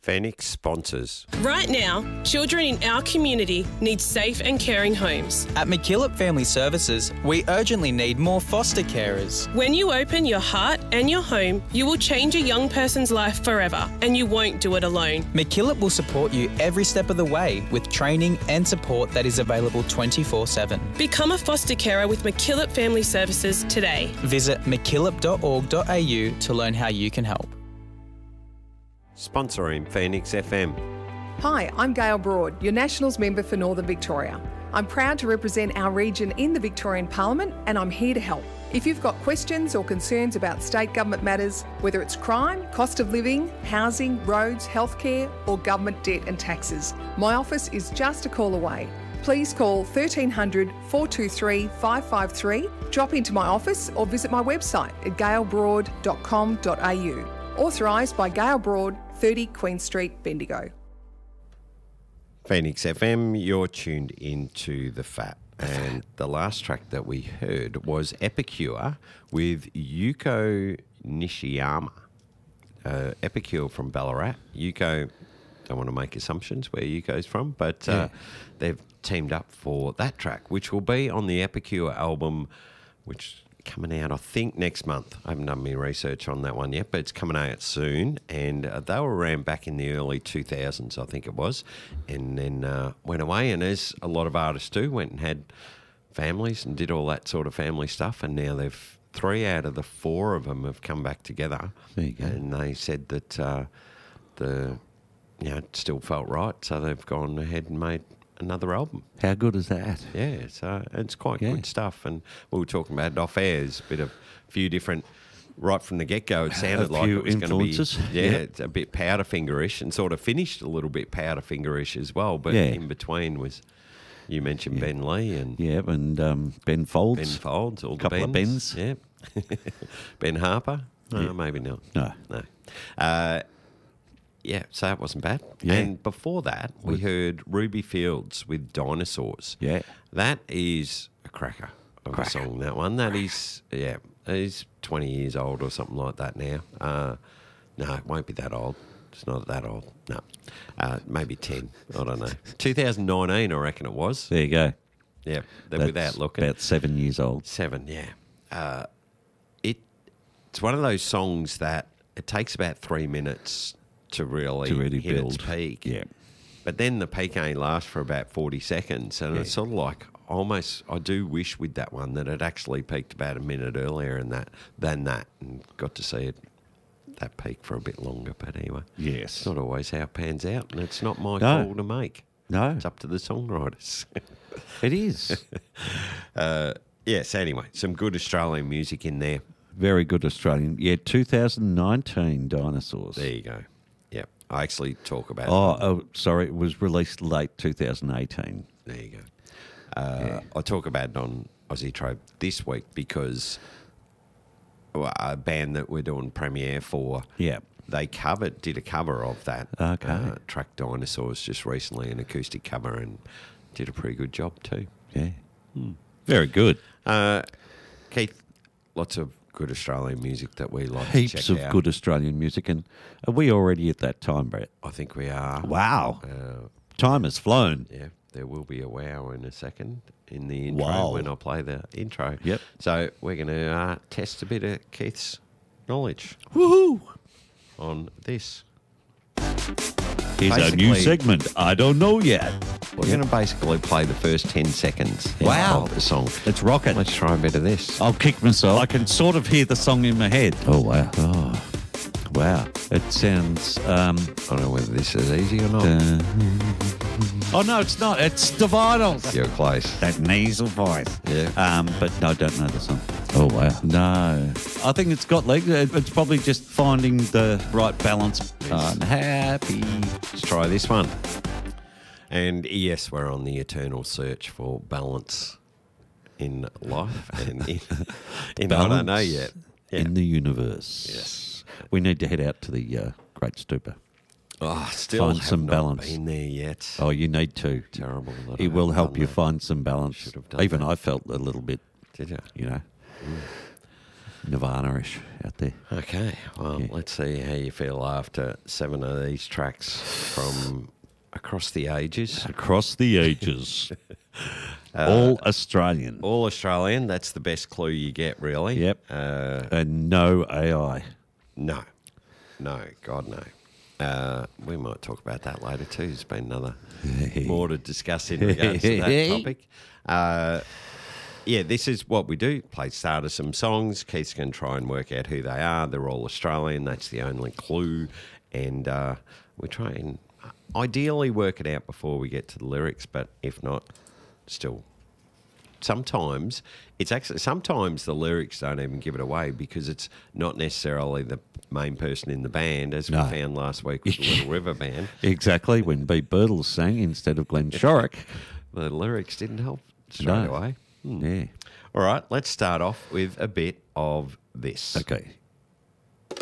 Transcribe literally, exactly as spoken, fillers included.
Phoenix sponsors. Right now, children in our community need safe and caring homes. At McKillop Family Services, we urgently need more foster carers. When you open your heart and your home, you will change a young person's life forever, and you won't do it alone. McKillop will support you every step of the way with training and support that is available twenty-four seven. Become a foster carer with McKillop Family Services today. Visit mckillop dot org dot a u to learn how you can help. Sponsoring Phoenix F M. Hi, I'm Gail Broad, your Nationals member for Northern Victoria. I'm proud to represent our region in the Victorian Parliament, and I'm here to help. If you've got questions or concerns about state government matters, whether it's crime, cost of living, housing, roads, healthcare, or government debt and taxes, my office is just a call away. Please call thirteen hundred, four two three, five five three, drop into my office or visit my website at gail broad dot com dot a u. Authorised by Gail Broad, thirty Queen Street, Bendigo. Phoenix F M, you're tuned into The Fat. And the last track that we heard was Epicure with Yuko Nishiyama. Uh, Epicure from Ballarat. Yuko, don't want to make assumptions where Yuko's from, but uh, yeah. they've teamed up for that track, which will be on the Epicure album, which coming out, I think, next month. I haven't done any research on that one yet, but it's coming out soon. And uh, they were around back in the early two thousands, I think it was, and then uh, went away. And as a lot of artists do, went and had families and did all that sort of family stuff. And now they've, three out of the four of them have come back together. There you go. And they said that uh, the, you know, it still felt right. So they've gone ahead and made another album. How good is that? Yeah, so it's quite Yeah. good stuff. And we were talking about it off air. There's a bit of a few different, right from the get-go, it sounded A like few it was going to be, influences. yeah, Yeah. it's a bit Powderfinger-ish, and sort of finished a little bit Powderfinger-ish as well. But Yeah. in between was, you mentioned Ben Lee and Yeah, and um, Ben Folds. Ben Folds, all Couple the of Bens. Bens. Yeah. Ben Harper? No, Yeah. maybe not. No. No. Uh, yeah, so that wasn't bad. Yeah. And before that, we heard Ruby Fields with Dinosaurs. Yeah. That is a cracker of Cracker. a song, that one. That is, yeah, he's twenty years old or something like that now. Uh, no, it won't be that old. It's not that old. No. Uh, maybe ten. I don't know. two thousand nineteen, I reckon it was. There you go. Yeah, they're That's without looking. about seven years old. Seven, yeah. Uh, it It's one of those songs that it takes about three minutes to really, To really hit its build. peak. Yeah. But then the peak only lasts for about forty seconds. And Yeah. it's sort of like, almost, I do wish with that one that it actually peaked about a minute earlier and that than that, and got to see it, that peak for a bit longer. But anyway, Yes. it's not always how it pans out, and it's not my No. call to make. No, It's up to the songwriters. it is. uh, yes, anyway, some good Australian music in there. Very good Australian. Yeah, two thousand nineteen Dinosaurs. There you go. Yep. I actually talk about Oh, oh, sorry, it was released late two thousand eighteen. There you go. Uh, I talk about it on Aussie Trope this week because well, a band that we're doing premiere for, Yeah. they covered, did a cover of that Okay. uh, track Dinosaurs just recently, an acoustic cover, and did a pretty good job too. Yeah. Very good. Uh, Keith, lots of good Australian music that we like Heaps to check of out. good Australian music. And are we already at that time, Brett? I think we are. Wow. Uh, Time has flown. Yeah, there will be a wow in a second in the intro Wow. when I play the intro. Yep. So we're going to uh, test a bit of Keith's knowledge Woohoo! on this. Here's our new Basically- segment. I don't know yet. We're going to basically play the first ten seconds Wow. of the song. Let's rock it. Let's try a bit of this. I'll kick myself. I can sort of hear the song in my head. Oh, wow. Oh, wow. It sounds... Um, I don't know whether this is easy or not. uh, oh, no, it's not. It's the Vitals. You're close. That nasal voice. Yeah. Um, but no, I don't know the song. Oh, wow. No. I think it's got legs. It- It's probably just finding the right balance. Unhappy. Let's try this one. And yes, we're on the eternal search for balance in life and in, in I don't know yet. Yeah. In the universe. Yes. We need to head out to the uh, Great Stupor. Oh, still Find have some not balance. been there yet. Oh, you need to. Terrible. that I It will haven't help done you that. find some balance. Should have done Even that. I felt a little bit, Did you? you know. Nirvana-ish out there. Okay, well, Yeah. let's see how you feel after seven of these tracks from across the ages. Across the ages. All Australian. All Australian, that's the best clue you get, really. Yep. Uh, And no A I. no. No, God, no. Uh, we might talk about that later too. There's been another more to discuss in regards to that topic. Uh, yeah, this is what we do. Play start of some songs. Keith's going to try and work out who they are. They're all Australian. That's the only clue. And uh, we try and ideally work it out before we get to the lyrics, but if not, still. Sometimes it's actually sometimes the lyrics don't even give it away because it's not necessarily the main person in the band, as No. we found last week with the Little River Band. Exactly, when Beat Birtles sang instead of Glenn Shorrock. The lyrics didn't help straight No. away. Hmm. Yeah. All right, let's start off with a bit of this. Okay.